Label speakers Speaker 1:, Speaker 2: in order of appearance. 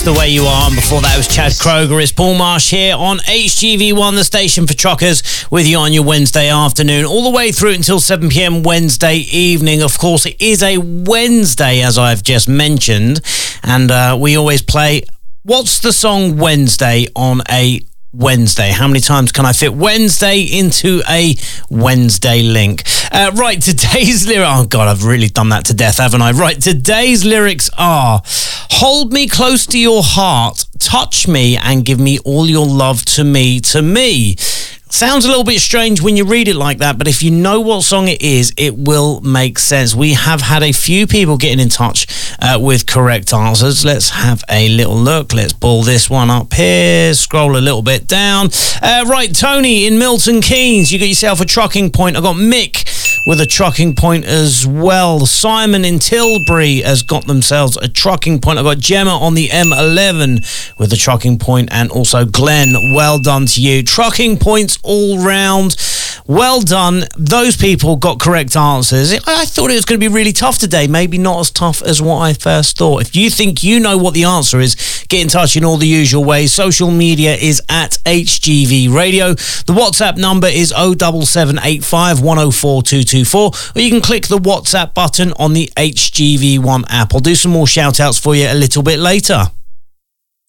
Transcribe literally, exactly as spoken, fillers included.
Speaker 1: The Way You Are, and before that was Chad Kroger. It's Paul Marsh here on H G V one, the station for truckers, with you on your Wednesday afternoon, all the way through until seven p.m. Wednesday evening. Of course, it is a Wednesday, as I've just mentioned, and uh, we always play What's the Song Wednesday on a Wednesday. How many times can I fit Wednesday into a Wednesday link? Uh, right, today's lyric... Oh, God, I've really done that to death, haven't I? Right, today's lyrics are: hold me close to your heart, touch me, and give me all your love to me, to me. Sounds a little bit strange when you read it like that, but if you know what song it is, it will make sense. We have had a few people getting in touch uh, with correct answers. Let's have a little look. Let's pull this one up here, scroll a little bit down. Uh, right, Tony in Milton Keynes, you got yourself a trucking point. I got Mick with a trucking point as well. Simon in Tilbury has got themselves a trucking point. I've got Gemma on the M eleven with a trucking point, and also Glenn. Well done to you. Trucking points all round. Well done. Those people got correct answers. I thought it was going to be really tough today. Maybe not as tough as what I first thought. If you think you know what the answer is, get in touch in all the usual ways. Social media is at H G V Radio. The WhatsApp number is oh seven seven eight five one oh four two two four, or you can click the WhatsApp button on the H G V one app. I'll do some more shout outs for you a little bit later.